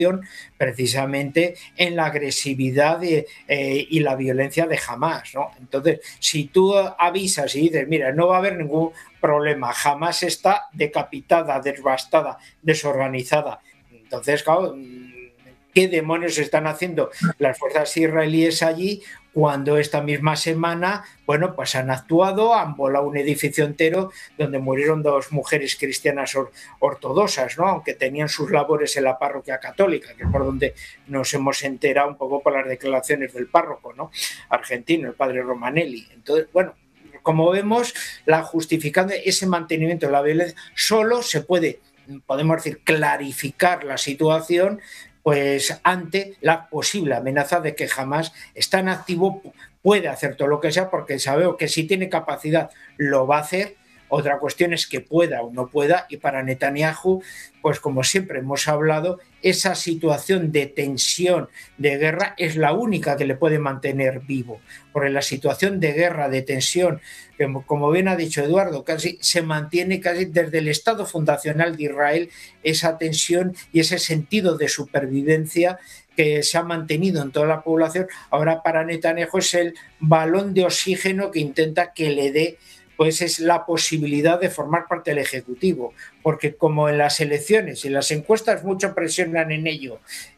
precisamente en la agresividad y la violencia de Hamás, ¿no? Entonces, si tú avisas y dices, mira, no va a haber ningún problema, Hamás está decapitada, devastada, desorganizada, entonces, claro, ¿qué demonios están haciendo las fuerzas israelíes allí cuando esta misma semana, bueno, pues han actuado, han volado un edificio entero donde murieron 2 mujeres cristianas ortodoxas, ¿no? Aunque tenían sus labores en la parroquia católica, que es por donde nos hemos enterado un poco por las declaraciones del párroco, ¿no? Argentino, el padre Romanelli. Entonces, bueno, como vemos, la justificando ese mantenimiento de la violencia solo se puede, podemos decir, clarificar la situación pues ante la posible amenaza de que Hamás está en activo, puede hacer todo lo que sea, porque sabemos que si tiene capacidad lo va a hacer. Otra cuestión es que pueda o no pueda, y para Netanyahu, pues como siempre hemos hablado, esa situación de tensión, de guerra, es la única que le puede mantener vivo, porque la situación de guerra, de tensión, que como bien ha dicho Eduardo, casi se mantiene casi desde el estado fundacional de Israel, esa tensión y ese sentido de supervivencia que se ha mantenido en toda la población. Ahora para Netanyahu es el balón de oxígeno que intenta que le dé, pues es la posibilidad de formar parte del Ejecutivo, porque como en las elecciones y las encuestas mucho presionan en ello,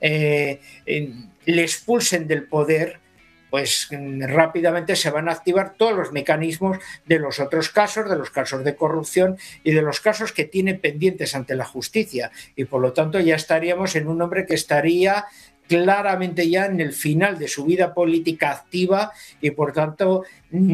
le expulsen del poder, pues rápidamente se van a activar todos los mecanismos de los otros casos, de los casos de corrupción y de los casos que tiene pendientes ante la justicia. Y por lo tanto ya estaríamos en un hombre que estaría claramente ya en el final de su vida política activa y por tanto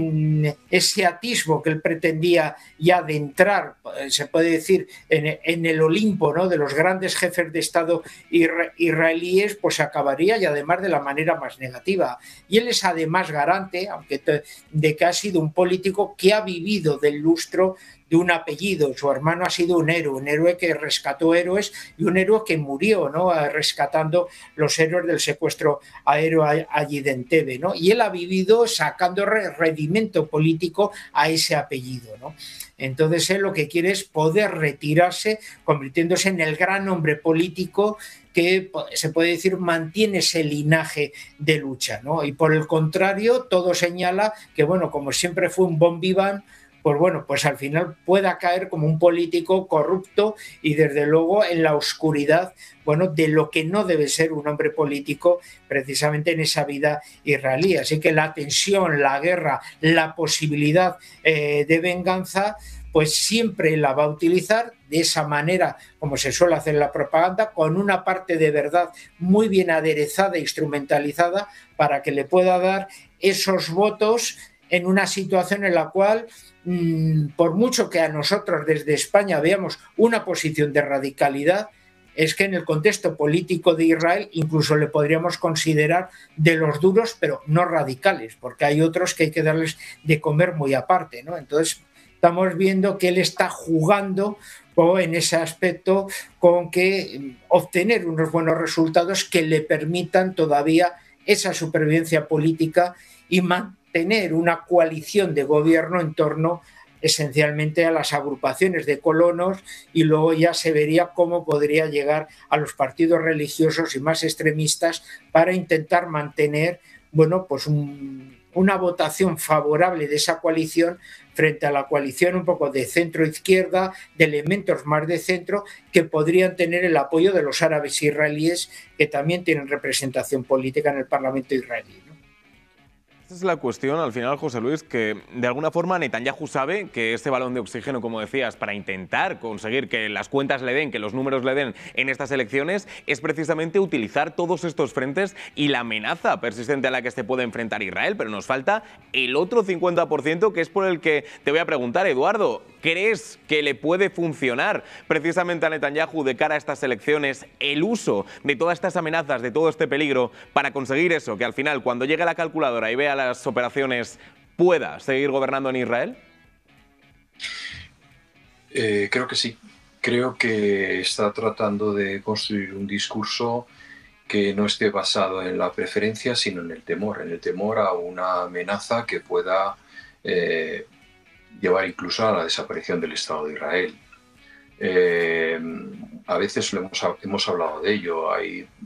ese atisbo que él pretendía ya de entrar, se puede decir, en el Olimpo, ¿no?, de los grandes jefes de Estado israelíes, pues se acabaría y además de la manera más negativa. Y él es además garante, aunque de que ha sido un político que ha vivido del lustro de un apellido. Su hermano ha sido un héroe que rescató héroes y un héroe que murió, ¿no?, rescatando los héroes del secuestro aéreo allí de Entebbe, ¿no? Y él ha vivido sacando rendimiento político a ese apellido, ¿no? Entonces él lo que quiere es poder retirarse, convirtiéndose en el gran hombre político que se puede decir mantiene ese linaje de lucha, ¿no? Y por el contrario, todo señala que, bueno, como siempre fue un bon vivant, pues bueno, pues al final pueda caer como un político corrupto y desde luego en la oscuridad, bueno, de lo que no debe ser un hombre político precisamente en esa vida israelí. Así que la tensión, la guerra, la posibilidad de venganza, pues siempre la va a utilizar de esa manera como se suele hacer en la propaganda, con una parte de verdad muy bien aderezada e instrumentalizada para que le pueda dar esos votos en una situación en la cual por mucho que a nosotros desde España veamos una posición de radicalidad, es que en el contexto político de Israel incluso le podríamos considerar de los duros, pero no radicales, porque hay otros que hay que darles de comer muy aparte, ¿no? Entonces estamos viendo que él está jugando en ese aspecto con que obtener unos buenos resultados que le permitan todavía esa supervivencia política y mantener una coalición de gobierno en torno esencialmente a las agrupaciones de colonos, y luego ya se vería cómo podría llegar a los partidos religiosos y más extremistas para intentar mantener, bueno, pues una votación favorable de esa coalición frente a la coalición un poco de centro-izquierda, de elementos más de centro, que podrían tener el apoyo de los árabes israelíes, que también tienen representación política en el Parlamento israelí, ¿no? Esa es la cuestión, al final, José Luis, que de alguna forma Netanyahu sabe que este balón de oxígeno, como decías, para intentar conseguir que las cuentas le den, que los números le den en estas elecciones, es precisamente utilizar todos estos frentes y la amenaza persistente a la que se puede enfrentar Israel. Pero nos falta el otro 50%, que es por el que te voy a preguntar, Eduardo. ¿Crees que le puede funcionar precisamente a Netanyahu de cara a estas elecciones el uso de todas estas amenazas, de todo este peligro, para conseguir eso, que al final, cuando llegue a la calculadora y vea las operaciones, pueda seguir gobernando en Israel? Creo que sí. Creo que está tratando de construir un discurso que no esté basado en la preferencia, sino en el temor a una amenaza que pueda llevar incluso a la desaparición del Estado de Israel. A veces hemos hablado de ello. Hay